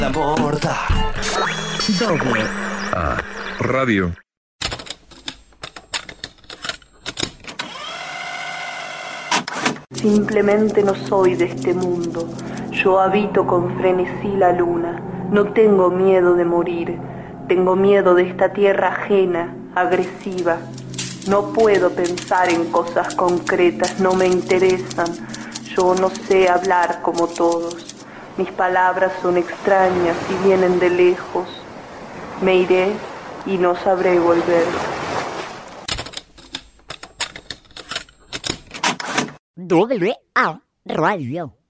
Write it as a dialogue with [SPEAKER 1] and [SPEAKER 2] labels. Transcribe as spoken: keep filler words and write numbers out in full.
[SPEAKER 1] La morda.
[SPEAKER 2] Doble
[SPEAKER 3] A Radio.
[SPEAKER 4] Simplemente no soy de este mundo. Yo habito con frenesí la luna. No tengo miedo de morir. Tengo miedo de esta tierra ajena, agresiva. No puedo pensar en cosas concretas, no me interesan. Yo no sé hablar como todos. Mis palabras son extrañas y vienen de lejos. Me iré y no sabré volver.
[SPEAKER 2] Doble A Radio.